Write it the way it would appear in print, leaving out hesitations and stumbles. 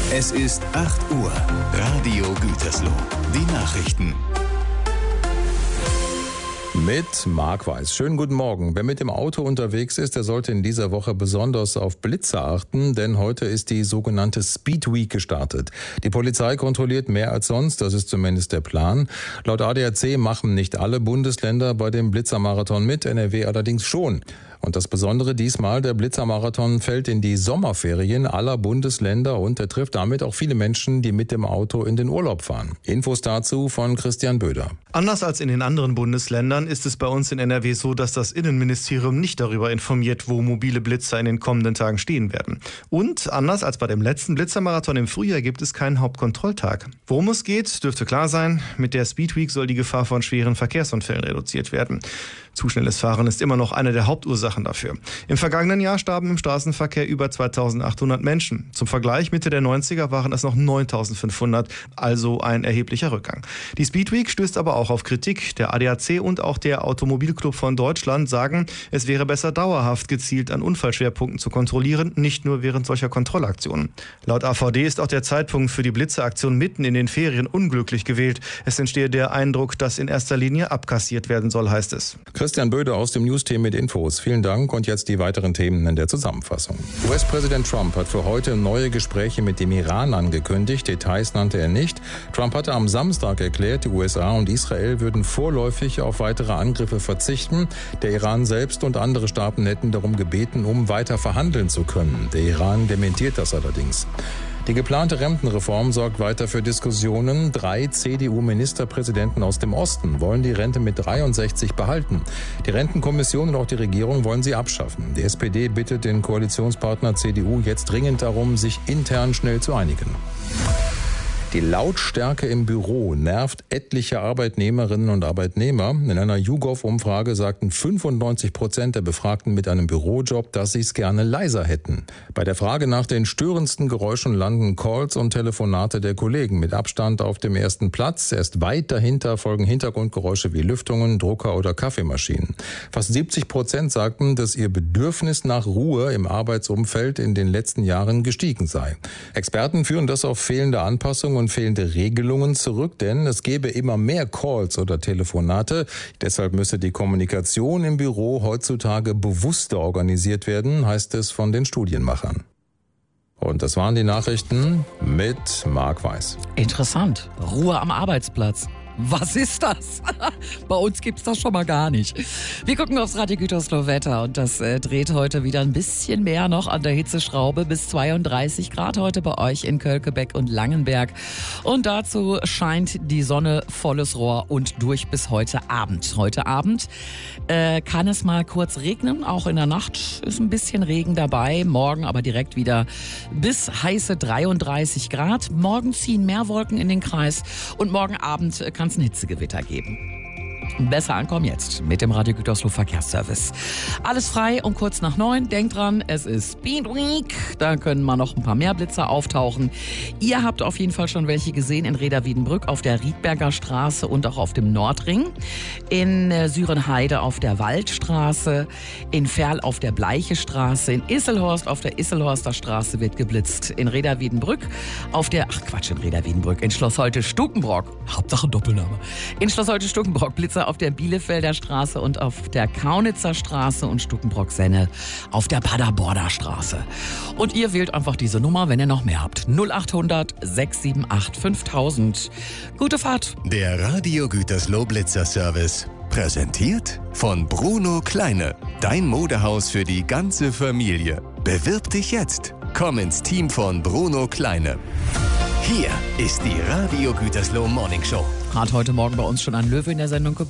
Es ist 8 Uhr. Radio Gütersloh. Die Nachrichten. Mit Marc Weiß. Schönen guten Morgen. Wer mit dem Auto unterwegs ist, der sollte in dieser Woche besonders auf Blitzer achten, denn heute ist die sogenannte Speed Week gestartet. Die Polizei kontrolliert mehr als sonst, das ist zumindest der Plan. Laut ADAC machen nicht alle Bundesländer bei dem Blitzermarathon mit, NRW allerdings schon. Und das Besondere diesmal, der Blitzermarathon fällt in die Sommerferien aller Bundesländer und er trifft damit auch viele Menschen, die mit dem Auto in den Urlaub fahren. Infos dazu von Christian Böder. Anders als in den anderen Bundesländern ist es bei uns in NRW so, dass das Innenministerium nicht darüber informiert, wo mobile Blitzer in den kommenden Tagen stehen werden. Und anders als bei dem letzten Blitzermarathon im Frühjahr gibt es keinen Hauptkontrolltag. Worum es geht, dürfte klar sein. Mit der Speed Week soll die Gefahr von schweren Verkehrsunfällen reduziert werden. Zu schnelles Fahren ist immer noch eine der Hauptursachen dafür. Im vergangenen Jahr starben im Straßenverkehr über 2800 Menschen. Zum Vergleich, Mitte der 90er waren es noch 9500, also ein erheblicher Rückgang. Die Speed Week stößt aber auch auf Kritik. Der ADAC und auch der Automobilclub von Deutschland sagen, es wäre besser dauerhaft gezielt an Unfallschwerpunkten zu kontrollieren, nicht nur während solcher Kontrollaktionen. Laut AVD ist auch der Zeitpunkt für die Blitzeraktion mitten in den Ferien unglücklich gewählt. Es entstehe der Eindruck, dass in erster Linie abkassiert werden soll, heißt es. Christian Böder aus dem News-Team mit Infos. Vielen Dank und jetzt die weiteren Themen in der Zusammenfassung. US-Präsident Trump hat für heute neue Gespräche mit dem Iran angekündigt. Details nannte er nicht. Trump hatte am Samstag erklärt, die USA und Israel würden vorläufig auf weitere Angriffe verzichten. Der Iran selbst und andere Staaten hätten darum gebeten, um weiter verhandeln zu können. Der Iran dementiert das allerdings. Die geplante Rentenreform sorgt weiter für Diskussionen. 3 CDU-Ministerpräsidenten aus dem Osten wollen die Rente mit 63 behalten. Die Rentenkommission und auch die Regierung wollen sie abschaffen. Die SPD bittet den Koalitionspartner CDU jetzt dringend darum, sich intern schnell zu einigen. Die Lautstärke im Büro nervt etliche Arbeitnehmerinnen und Arbeitnehmer. In einer YouGov-Umfrage sagten 95% der Befragten mit einem Bürojob, dass sie es gerne leiser hätten. Bei der Frage nach den störendsten Geräuschen landen Calls und Telefonate der Kollegen mit Abstand auf dem ersten Platz. Erst weit dahinter folgen Hintergrundgeräusche wie Lüftungen, Drucker oder Kaffeemaschinen. Fast 70% sagten, dass ihr Bedürfnis nach Ruhe im Arbeitsumfeld in den letzten Jahren gestiegen sei. Experten führen das auf fehlende Anpassung und fehlende Regelungen zurück, denn es gäbe immer mehr Calls oder Telefonate. Deshalb müsse die Kommunikation im Büro heutzutage bewusster organisiert werden, heißt es von den Studienmachern. Und das waren die Nachrichten mit Marc Weiß. Interessant. Ruhe am Arbeitsplatz. Was ist das? Bei uns gibt's das schon mal gar nicht. Wir gucken aufs Radio Gütersloh Wetter und das dreht heute wieder ein bisschen mehr noch an der Hitzeschraube bis 32 Grad heute bei euch in Kölkebeck und Langenberg. Und dazu scheint die Sonne volles Rohr und durch bis heute Abend. Heute Abend kann es mal kurz regnen, auch in der Nacht ist ein bisschen Regen dabei. Morgen aber direkt wieder bis heiße 33 Grad. Morgen ziehen mehr Wolken in den Kreis und morgen Abend kann es ein Hitzegewitter geben. Besser ankommen jetzt mit dem Radio Gütersloh Verkehrsservice. Alles frei um kurz nach 9. Denkt dran, es ist Speed Week. Da können mal noch ein paar mehr Blitzer auftauchen. Ihr habt auf jeden Fall schon welche gesehen in Reda-Wiedenbrück auf der Riedberger Straße und auch auf dem Nordring. In Sürenheide auf der Waldstraße. In Ferl auf der Bleiche Straße. In Isselhorst auf der Isselhorster Straße wird geblitzt. In Reda-Wiedenbrück auf der, in Reda-Wiedenbrück. In Schloss Holte-Stukenbrock. Hauptsache Doppelname. In Schloss Holte-Stukenbrock Blitzer auf der Bielefelder Straße und auf der Kaunitzer Straße und Stukenbrock-Senne auf der Paderborner Straße. Und ihr wählt einfach diese Nummer, wenn ihr noch mehr habt. 0800 678 5000. Gute Fahrt. Der Radio Gütersloh Blitzer-Service. Präsentiert von Bruno Kleine. Dein Modehaus für die ganze Familie. Bewirb dich jetzt. Komm ins Team von Bruno Kleine. Hier ist die Radio Gütersloh Morning Show. Hat heute Morgen bei uns schon ein Löwe in der Sendung